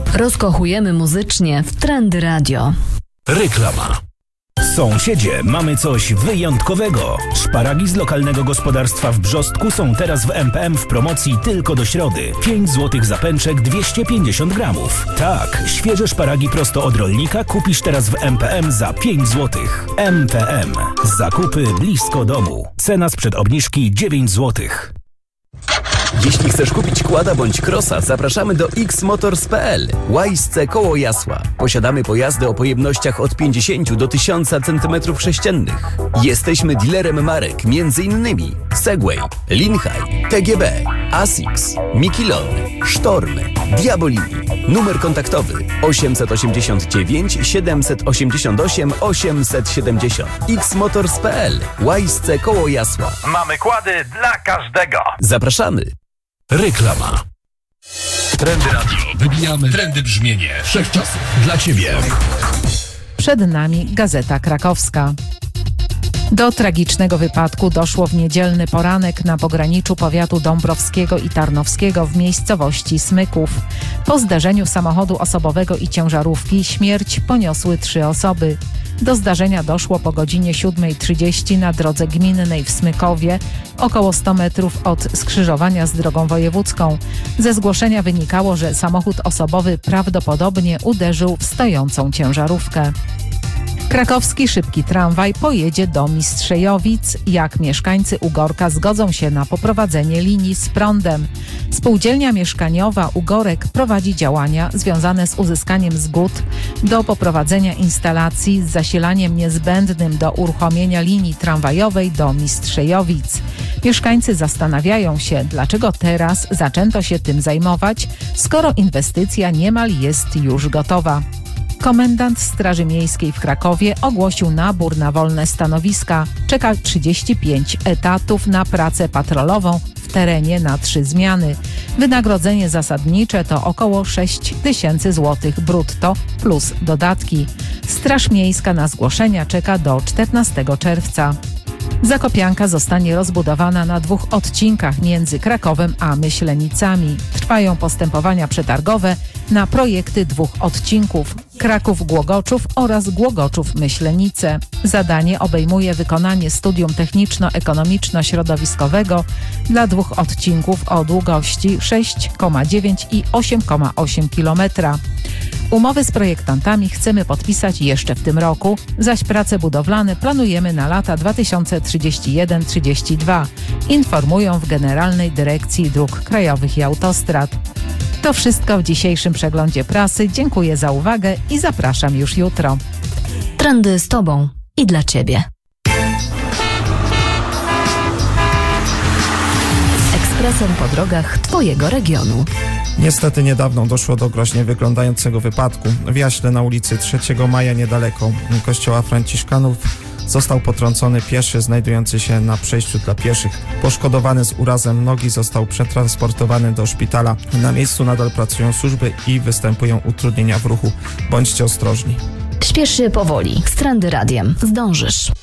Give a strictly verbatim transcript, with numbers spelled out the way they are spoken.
Rozkochujemy muzycznie w Trendy Radio. Reklama. Sąsiedzie, mamy coś wyjątkowego. Szparagi z lokalnego gospodarstwa w Brzostku są teraz w M P M w promocji tylko do środy. pięć złotych za pęczek dwieście pięćdziesiąt gramów. Tak, świeże szparagi prosto od rolnika kupisz teraz w M P M za pięć złotych. M P M. Zakupy blisko domu. Cena sprzed obniżki dziewięć złotych. Jeśli chcesz kupić Quada bądź Crossa, zapraszamy do x motors kropka p l. Łajsce koło Jasła. Posiadamy pojazdy o pojemnościach od pięćdziesiąt do tysiąc centymetrów sześciennych. Jesteśmy dealerem marek m.in. Segway, Linhai, T G B, Asics, Mikilon, Sztorm, Diabolini. Numer kontaktowy osiemset osiemdziesiąt dziewięć siedemset osiemdziesiąt osiem osiemset siedemdziesiąt. x motors kropka p l. Łajsce koło Jasła. Mamy kłady dla każdego. Zapraszamy. Reklama. Trendy Radio. Wybijamy trendy brzmienie wszechczasów dla Ciebie. Przed nami Gazeta Krakowska. Do tragicznego wypadku doszło w niedzielny poranek na pograniczu powiatu dąbrowskiego i tarnowskiego w miejscowości Smyków. Po zdarzeniu samochodu osobowego i ciężarówki śmierć poniosły trzy osoby. Do zdarzenia doszło po godzinie siódmej trzydzieści na drodze gminnej w Smykowie, około sto metrów od skrzyżowania z drogą wojewódzką. Ze zgłoszenia wynikało, że samochód osobowy prawdopodobnie uderzył w stojącą ciężarówkę. Krakowski szybki tramwaj pojedzie do Mistrzejowic, jak mieszkańcy Ugorka zgodzą się na poprowadzenie linii z prądem. Spółdzielnia mieszkaniowa Ugorek prowadzi działania związane z uzyskaniem zgód do poprowadzenia instalacji z zasilaniem niezbędnym do uruchomienia linii tramwajowej do Mistrzejowic. Mieszkańcy zastanawiają się, dlaczego teraz zaczęto się tym zajmować, skoro inwestycja niemal jest już gotowa. Komendant Straży Miejskiej w Krakowie ogłosił nabór na wolne stanowiska. Czeka trzydzieści pięć etatów na pracę patrolową w terenie na trzy zmiany. Wynagrodzenie zasadnicze to około sześć tysięcy złotych brutto plus dodatki. Straż Miejska na zgłoszenia czeka do czternastego czerwca. Zakopianka zostanie rozbudowana na dwóch odcinkach między Krakowem a Myślenicami. Trwają postępowania przetargowe na projekty dwóch odcinków Kraków-Głogoczów oraz Głogoczów-Myślenice. Zadanie obejmuje wykonanie studium techniczno-ekonomiczno-środowiskowego dla dwóch odcinków o długości sześć przecinek dziewięć i osiem przecinek osiem kilometra. Umowy z projektantami chcemy podpisać jeszcze w tym roku, zaś prace budowlane planujemy na lata dwa tysiące trzydziesty pierwszy do trzydziestego drugiego, informują w Generalnej Dyrekcji Dróg Krajowych i Autostrad. To wszystko w dzisiejszym przeglądzie prasy. Dziękuję za uwagę i zapraszam już jutro. Trendy z Tobą i dla Ciebie. Ekspresem po drogach Twojego regionu. Niestety niedawno doszło do groźnie wyglądającego wypadku. W Jaśle na ulicy trzeciego maja niedaleko kościoła Franciszkanów został potrącony pieszy znajdujący się na przejściu dla pieszych. Poszkodowany z urazem nogi został przetransportowany do szpitala. Na miejscu nadal pracują służby i występują utrudnienia w ruchu. Bądźcie ostrożni. Śpiesz się powoli. Z Trendy Radiem zdążysz.